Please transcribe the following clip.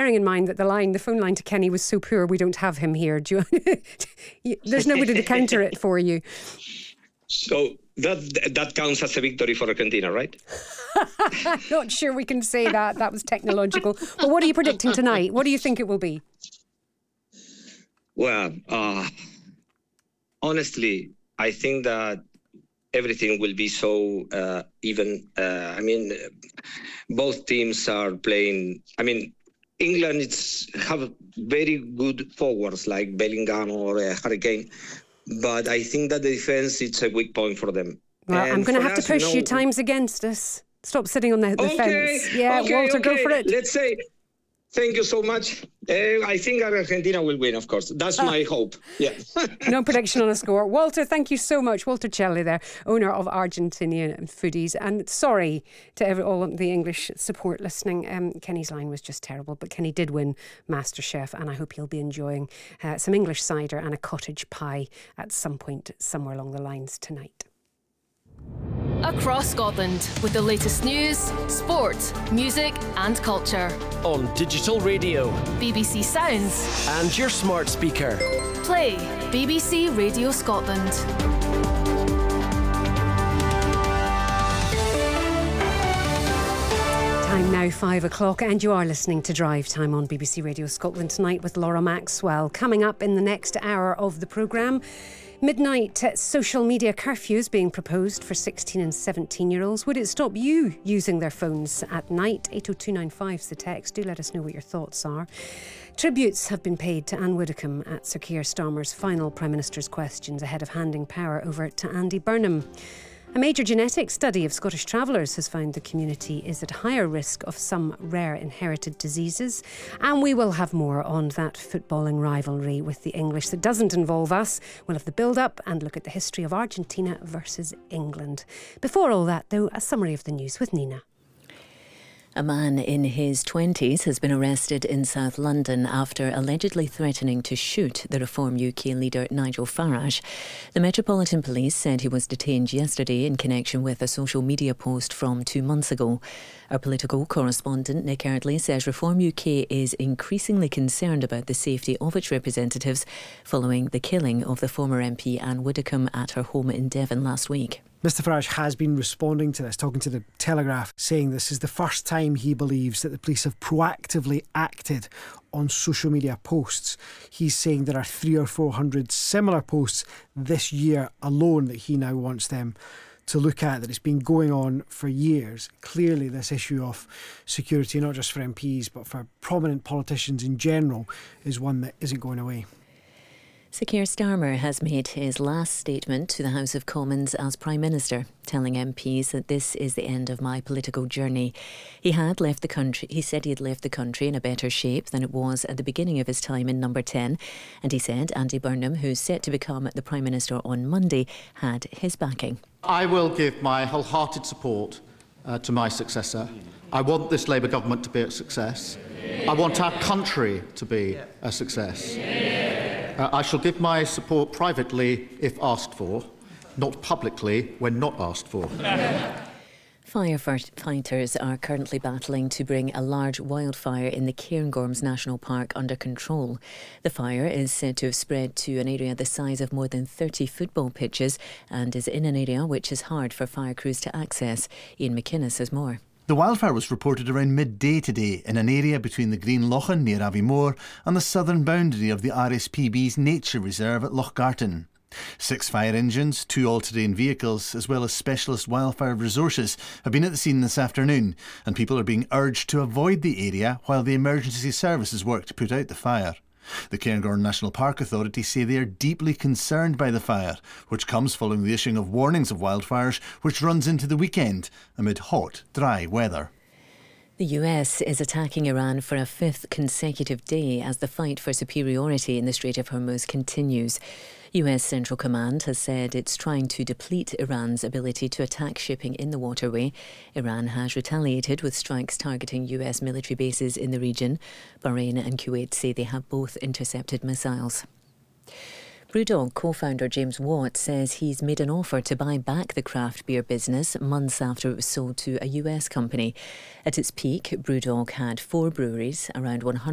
bearing in mind that the phone line to Kenny was so poor, we don't have him here. There's nobody to counter it for you. So that counts as a victory for Argentina, right? Not sure we can say that. That was technological. But what are you predicting tonight? What do you think it will be? Well, honestly, I think that everything will be so even. Both teams are playing. England have very good forwards like Bellingham or Harry Kane, but I think that the defense it's a weak point for them. Well, I'm going to have to push you. Time's against us. Stop sitting on the fence. Yeah, Walter, go for it. Let's say. Thank you so much. I think Argentina will win, of course. That's my hope. Yeah. No prediction on a score. Walter, thank you so much. Walter Celli there, owner of Argentinian Foodies. And sorry to all the English support listening. Kenny's line was just terrible, but Kenny did win MasterChef, and I hope he'll be enjoying some English cider and a cottage pie at some point somewhere along the lines tonight. Across Scotland with the latest news, sport, music and culture. On digital radio, BBC Sounds and your smart speaker. Play BBC Radio Scotland. Time now 5 o'clock, and you are listening to Drive Time on BBC Radio Scotland tonight with Laura Maxwell. Coming up in the next hour of the programme, midnight social media curfews being proposed for 16 and 17-year-olds. Would it stop you using their phones at night? 80295 is the text. Do let us know what your thoughts are. Tributes have been paid to Anne Widdecombe at Sir Keir Starmer's final Prime Minister's questions ahead of handing power over to Andy Burnham. A major genetic study of Scottish travellers has found the community is at higher risk of some rare inherited diseases. And we will have more on that footballing rivalry with the English that doesn't involve us. We'll have the build-up and look at the history of Argentina versus England. Before all that, though, a summary of the news with Nina. A man in his 20s has been arrested in South London after allegedly threatening to shoot the Reform UK leader Nigel Farage. The Metropolitan Police said he was detained yesterday in connection with a social media post from 2 months ago. Our political correspondent Nick Erdley says Reform UK is increasingly concerned about the safety of its representatives following the killing of the former MP Anne Widdecombe at her home in Devon last week. Mr Farage has been responding to this, talking to the Telegraph, saying this is the first time he believes that the police have proactively acted on social media posts. He's saying there are 300 or 400 similar posts this year alone that he now wants them to look at, that it's been going on for years. Clearly this issue of security, not just for MPs but for prominent politicians in general, is one that isn't going away. Sir Keir Starmer has made his last statement to the House of Commons as Prime Minister, telling MPs that this is the end of my political journey. He said he had left the country in a better shape than it was at the beginning of his time in Number 10, and he said Andy Burnham, who's set to become the Prime Minister on Monday, had his backing. I will give my wholehearted support to my successor. I want this Labour government to be a success. I want our country to be a success. I shall give my support privately if asked for, not publicly when not asked for. Firefighters are currently battling to bring a large wildfire in the Cairngorms National Park under control. The fire is said to have spread to an area the size of more than 30 football pitches and is in an area which is hard for fire crews to access. Ian McInnes has more. The wildfire was reported around midday today in an area between the Green Lochan near Aviemore and the southern boundary of the RSPB's nature reserve at Lochgarten. 6 fire engines, 2 all-terrain vehicles, as well as specialist wildfire resources have been at the scene this afternoon, and people are being urged to avoid the area while the emergency services work to put out the fire. The Cairngorm National Park Authority say they are deeply concerned by the fire, which comes following the issuing of warnings of wildfires, which runs into the weekend amid hot, dry weather. The US is attacking Iran for a 5th consecutive day as the fight for superiority in the Strait of Hormuz continues. US Central Command has said it's trying to deplete Iran's ability to attack shipping in the waterway. Iran has retaliated with strikes targeting US military bases in the region. Bahrain and Kuwait say they have both intercepted missiles. Brewdog co-founder James Watt says he's made an offer to buy back the craft beer business months after it was sold to a US company. At its peak, Brewdog had 4 breweries, around 100